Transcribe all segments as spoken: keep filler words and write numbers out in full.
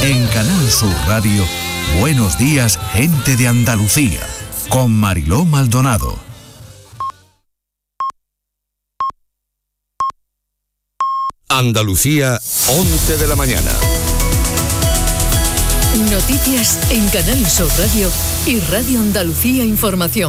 En Canal Sur Radio, Buenos Días, Gente de Andalucía, con Mariló Maldonado. Andalucía, once de la mañana. Noticias en Canal Sur Radio y Radio Andalucía Información.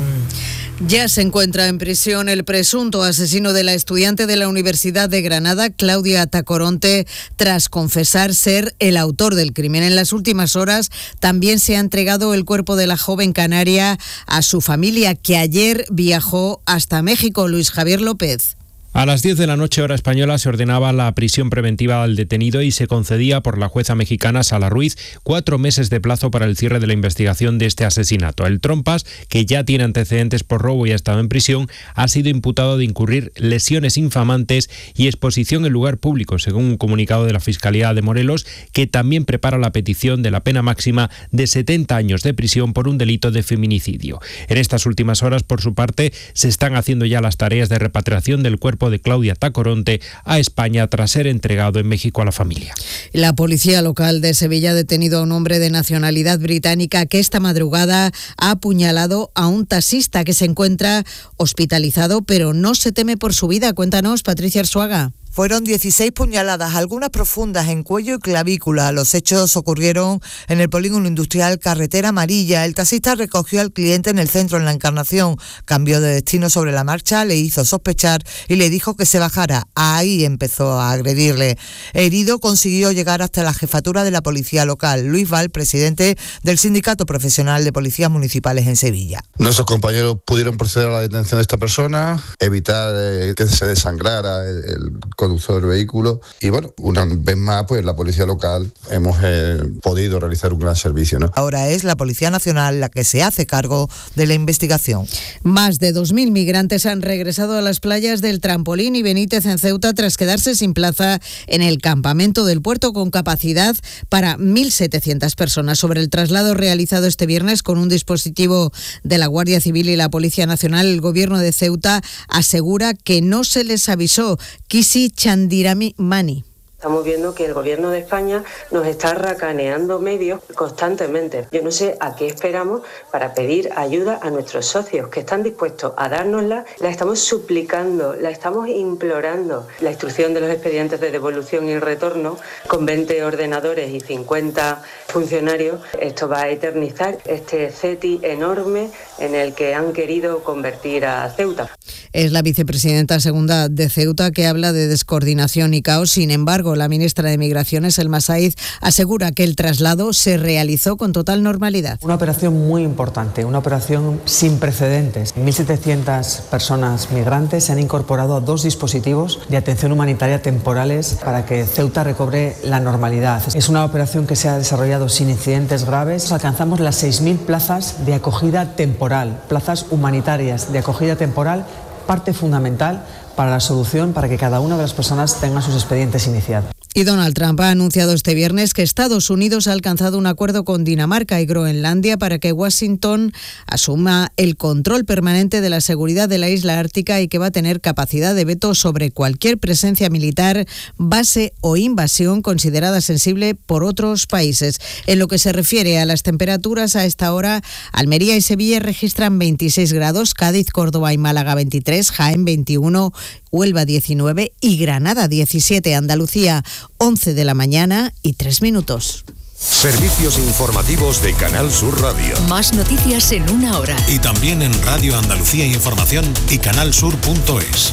Ya se encuentra en prisión el presunto asesino de la estudiante de la Universidad de Granada, Claudia Tacoronte, tras confesar ser el autor del crimen. En las últimas horas también se ha entregado el cuerpo de la joven canaria a su familia, que ayer viajó hasta México. Luis Javier López. A las diez de la noche, hora española, se ordenaba la prisión preventiva al detenido y se concedía por la jueza mexicana Sala Ruiz cuatro meses de plazo para el cierre de la investigación de este asesinato. El Trompas, que ya tiene antecedentes por robo y ha estado en prisión, ha sido imputado de incurrir lesiones infamantes y exposición en lugar público, según un comunicado de la Fiscalía de Morelos, que también prepara la petición de la pena máxima de setenta años de prisión por un delito de feminicidio. En estas últimas horas, por su parte, se están haciendo ya las tareas de repatriación del cuerpo de Claudia Tacoronte a España tras ser entregado en México a la familia. La policía local de Sevilla ha detenido a un hombre de nacionalidad británica que esta madrugada ha apuñalado a un taxista que se encuentra hospitalizado, pero no se teme por su vida. Cuéntanos, Patricia Arzuaga. Fueron dieciséis puñaladas, algunas profundas en cuello y clavícula. Los hechos ocurrieron en el polígono industrial Carretera Amarilla. El taxista recogió al cliente en el centro, en la Encarnación. Cambió de destino sobre la marcha, le hizo sospechar y le dijo que se bajara. Ahí empezó a agredirle. Herido, consiguió llegar hasta la jefatura de la policía local. Luis Val, presidente del Sindicato Profesional de Policías Municipales en Sevilla. Nuestros compañeros pudieron proceder a la detención de esta persona, evitar eh, que se desangrara el, el conductor del vehículo y bueno, una vez más pues la policía local hemos eh, podido realizar un gran servicio, ¿no? Ahora es la Policía Nacional la que se hace cargo de la investigación. Más de dos mil migrantes han regresado a las playas del Trampolín y Benítez en Ceuta tras quedarse sin plaza en el campamento del puerto, con capacidad para mil setecientas personas. Sobre el traslado realizado este viernes con un dispositivo de la Guardia Civil y la Policía Nacional, el gobierno de Ceuta asegura que no se les avisó. Kisi Chandiramani. Estamos viendo que el gobierno de España nos está racaneando medios constantemente. Yo no sé a qué esperamos para pedir ayuda a nuestros socios que están dispuestos a dárnosla. La estamos suplicando, la estamos implorando. La instrucción de los expedientes de devolución y retorno con veinte ordenadores y cincuenta funcionarios. Esto va a eternizar este CETI enorme en el que han querido convertir a Ceuta. Es la vicepresidenta segunda de Ceuta que habla de descoordinación y caos. Sin embargo, la ministra de Migraciones, Elma Saiz, asegura que el traslado se realizó con total normalidad. Una operación muy importante, una operación sin precedentes. mil setecientas personas migrantes se han incorporado a dos dispositivos de atención humanitaria temporales para que Ceuta recobre la normalidad. Es una operación que se ha desarrollado sin incidentes graves. Alcanzamos las seis mil plazas de acogida temporal, plazas humanitarias de acogida temporal, parte fundamental para la solución, para que cada una de las personas tenga sus expedientes iniciados. Y Donald Trump ha anunciado este viernes que Estados Unidos ha alcanzado un acuerdo con Dinamarca y Groenlandia para que Washington asuma el control permanente de la seguridad de la isla ártica y que va a tener capacidad de veto sobre cualquier presencia militar, base o invasión considerada sensible por otros países. En lo que se refiere a las temperaturas, a esta hora, Almería y Sevilla registran veintiséis grados, Cádiz, Córdoba y Málaga veintitrés, Jaén veintiuno, Huelva diecinueve y Granada diecisiete. Andalucía, once de la mañana y tres minutos. Servicios informativos de Canal Sur Radio. Más noticias en una hora. Y también en Radio Andalucía Información y canalsur punto es.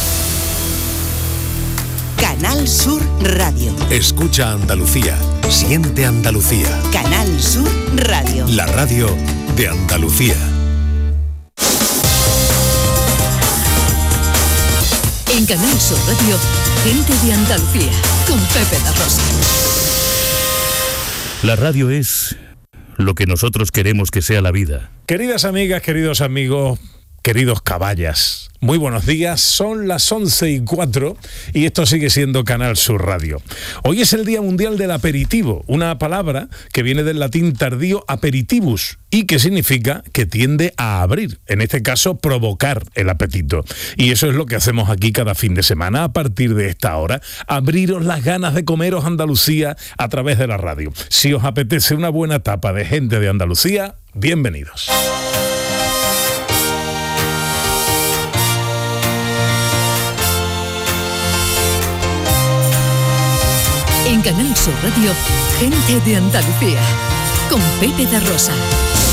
Canal Sur Radio. Escucha Andalucía. Siente Andalucía. Canal Sur Radio. La radio de Andalucía. En Canal Sur Radio, Gente de Andalucía, con Pepe da Rosa. La radio es lo que nosotros queremos que sea la vida. Queridas amigas, queridos amigos, queridos caballas. Muy buenos días, son las once y cuatro y esto sigue siendo Canal Sur Radio. Hoy es el Día Mundial del Aperitivo, una palabra que viene del latín tardío aperitivus y que significa que tiende a abrir, en este caso provocar el apetito. Y eso es lo que hacemos aquí cada fin de semana a partir de esta hora, abriros las ganas de comeros Andalucía a través de la radio. Si os apetece una buena tapa de gente de Andalucía, bienvenidos. En Canal Sur Radio, Gente de Andalucía, con Pepe da Rosa.